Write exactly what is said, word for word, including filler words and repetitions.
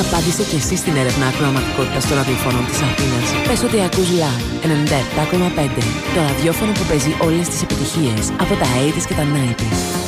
Απάντησε και εσύ στην έρευνα ακροαματικότητας των ραδιοφώνων της Αθήνας. Πες ότι ακούς Live ενενήντα επτά κόμμα πέντε, το ραδιόφωνο που παίζει όλες τις επιτυχίες από τα ογδόντα και τα ενενήντα.